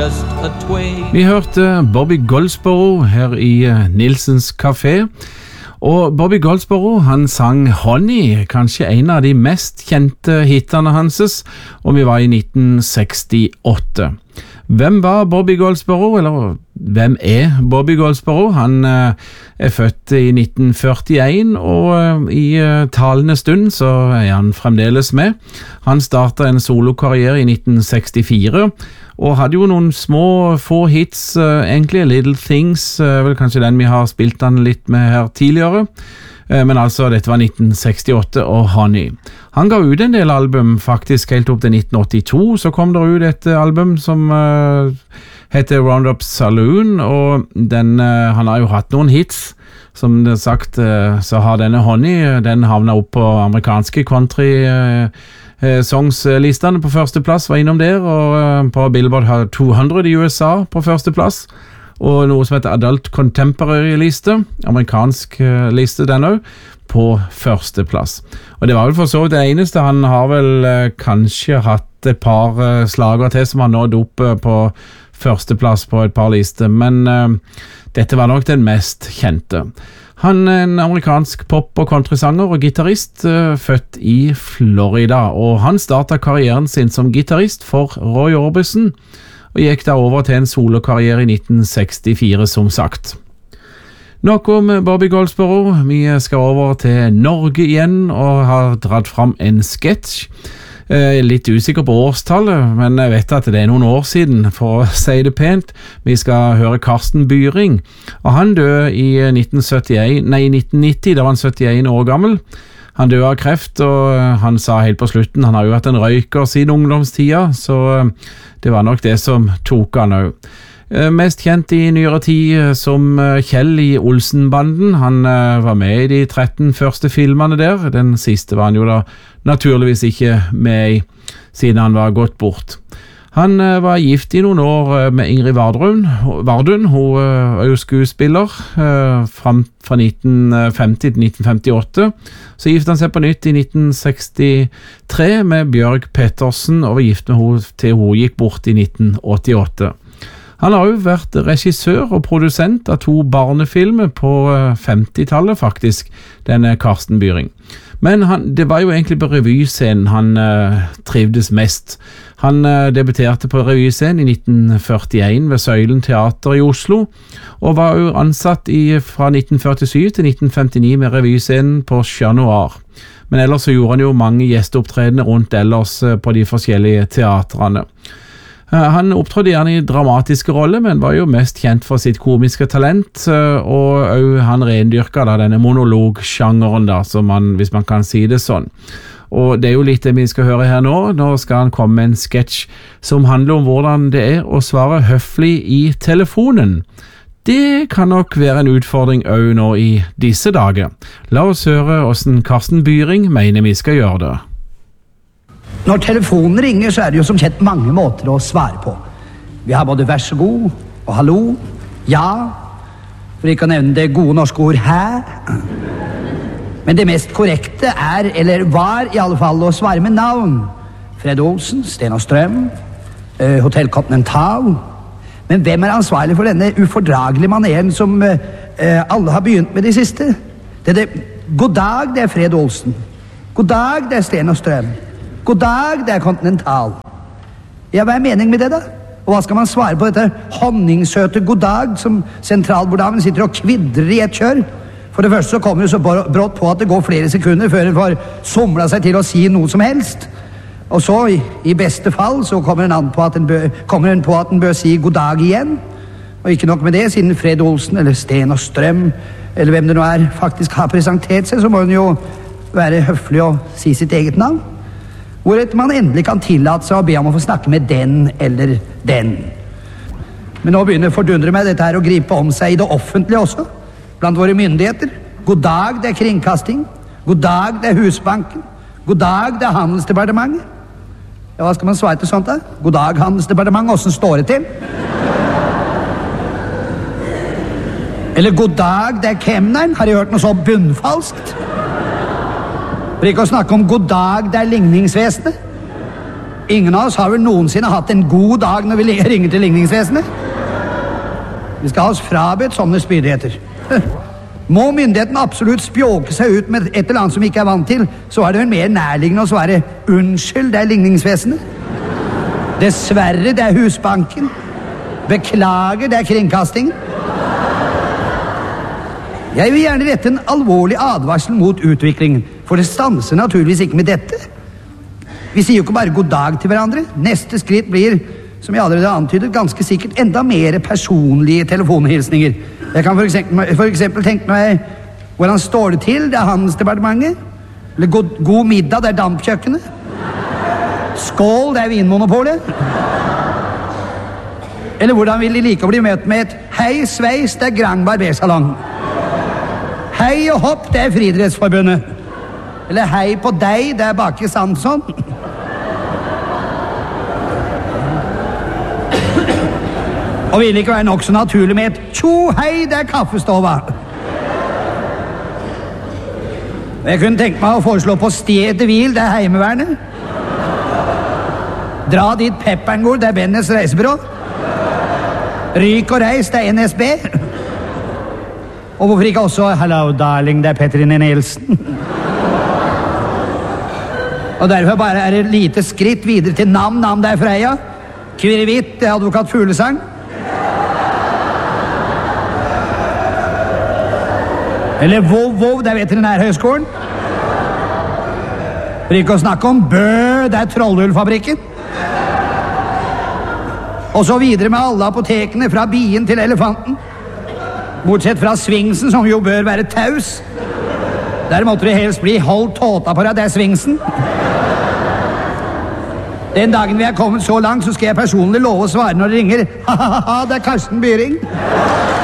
Vi hørte Bobby Goldsboro her i Nilsens Café. Og Bobby Goldsboro, han sang Honey, kanskje en av de mest kjente hitene hanses, og vi var i 1968. Hvem var Bobby Goldsboro, eller hvem er Bobby Goldsboro? Han er født i 1941, og i talende stund så er han fremdeles med. Han startet en solokarriere i 1964, og hadde jo noen få hits, egentlig Little Things, vel kanskje den vi har spilt han litt med her tidligere. Men altså, dette var 1968 og Honey. Han ga ut en del album, faktisk helt opp til 1982, så kom det ut et album som heter Roundup Saloon, og han har jo hatt noen hits. Som det sagt, så har denne Honey, den havnet opp på amerikanske country songslistene på første plass, var innom der, og på Billboard har 200 i USA på første plass. Og noe som heter Adult Contemporary-liste, amerikansk liste den også, på første plass. Og det var vel for så vidt det eneste. Han har vel kanskje hatt et par slager til som har nådd opp på første plass på et par lister, men dette var nok den mest kjente. Han er en amerikansk pop- og countrysanger og gitarist, født i Florida, og han startet karrieren sin som gitarist for Roy Orbison, og gikk da over til en solokarriere i 1964, som sagt. Nok om Bobby Goldsboro. Vi skal over til Norge igjen, og har dratt fram en sketsj. Litt usikker på årstallet, men jeg vet at det er noen år siden, for å si det pent. Vi skal høre Karsten Byring, og han døde i 1990, da var han 71 år gammel. Han døde av kreft, og han sa helt på slutten, han har jo vært en røyker siden ungdomstida, så det var nok det som tok han også. Mest kjent i nyere tid som Kjell i Olsenbanden. Han var med i de 13 første filmene der. Den siste var han jo da naturligvis ikke med i, siden han var gått bort. Han var gift i noen år med Ingrid Vardun. Hun var jo skuespiller fra 1950 til 1958. Så gifte han seg på nytt i 1963 med Bjørg Pettersen, og var gift med henne til hun gikk bort i 1988. Han har jo vært regissør og produsent av 2 barnefilmer på 50-tallet faktisk, denne Karsten Byring. Men det var jo egentlig på revyscenen han trivdes mest. Han debuterte på revyscenen i 1941 ved Søylen Teater i Oslo, og var jo ansatt fra 1947 til 1959 med revyscenen på Chat Noir. Men ellers så gjorde han jo mange gjesteopptredener rundt ellers på de forskjellige teatrene. Han opptrådte gjerne i dramatiske roller, men var jo mest kjent for sitt komiske talent, og han rendyrket da denne monologsjangeren da, hvis man kan si det sånn. Og det er jo litt det vi skal høre her nå. Nå skal han komme med en sketsj som handler om hvordan det er å svare høflig i telefonen. Det kan nok være en utfordring også nå i disse dager. La oss høre hvordan Karsten Byring mener vi skal gjøre det. Når telefonen ringer, så er det jo som kjent mange måter å svare på. Vi har både vær så god og hallo, ja, for ikke å nevne det gode norske ord hæ. Men det mest korrekte er, eller var i alle fall, å svare med navn. Fred Olsen, Sten og Strøm, Hotel Continental. Men hvem er ansvarlig for denne ufordragelige maneren som alle har begynt med de siste? God dag, det er Fred Olsen. God dag, det er Sten og Strøm. God dag, det er Continental. Ja, hva er meningen med det da? Og hva skal man svare på dette honningsøte god dag som sentralborddamen sitter og kvidrer i et kjør? For det første så kommer det så brått på at det går flere sekunder før hun får somlet seg til å si noe som helst. Og så, i beste fall, så kommer hun på at den bør si god dag igjen. Og ikke nok med det, siden Fred Olsen, eller Sten og Strøm, eller hvem det nå er, faktisk har presentert seg, så må hun jo være høflig og si sitt eget navn. Hvoretter man endelig kan tillate seg å be om å få snakke med den eller den. Men nå begynner fordundre meg dette her å gripe om seg i det offentlige også, blant våre myndigheter. God dag, det er Kringkasting. God dag, det er Husbanken. God dag, det er Handelsdepartementet. Ja, hva skal man svare til sånt da? God dag, Handelsdepartementet, hvordan står det til? Eller god dag, det er Kemneren. Har jeg hørt noe så bunnfalskt? For ikke å snakke om god dag, det er ligningsvesenet. Ingen av oss har vel noensinne hatt en god dag når vi ringer til ligningsvesenet. Vi skal ha oss frabedt sånne spydigheter. Må myndigheten absolutt spjåke seg ut med et eller annet som vi ikke er vant til, så er det vel mer nærliggende å svare unnskyld, det er ligningsvesenet. Dessverre, det er Husbanken. Beklager, det er kringkastingen. Jeg vil gjerne rette en alvorlig advarsel mot utviklingen, for det stanser naturligvis ikke med dette. Vi sier jo ikke bare god dag til hverandre. Neste skritt blir, som jeg allerede antydet, ganske sikkert enda mer personlige telefonhilsninger. Jeg kan for eksempel tenke meg hvordan står det til, det er Handelsdepartementet. Eller god middag, det er Dampkjøkkenet. Skål, det er Vinmonopolet. Eller hvordan vil de like å bli møtt med et hei sveis, det er Grand Barbersalong. Hei og hopp, det er Friidrettsforbundet. Eller hei på deg, det er Bakke Samson. Og vil ikke være nok så naturlig med et tjo hei, det er Kaffestova. Jeg kunne tenke meg å foreslå på stedet hvil, det er Heimevernet. Dra dit pepperen går, det er Bennes reisebyrå. Ryk og reis, det er NSB. Og hvorfor ikke også hello darling, det er Petrine Nielsen. Og derfor bare er det et lite skritt videre til Nam, det er Freia. Kvirrevitt, det er advokat Fuglesang. Eller Vov, det er Veterinærhøgskolen. For ikke å snakke om Bø, det er Trollhullfabrikken. Og så videre med alle apotekene, fra Bien til Elefanten. Bortsett fra Svingsen, som jo bør være taus. Der måtte det helst bli holdt tåta på deg, det er Svingsen. Den dagen vi er kommet så langt, så skal jeg personlig love å svare når det ringer. Ha-ha-ha, det er Karsten Byring.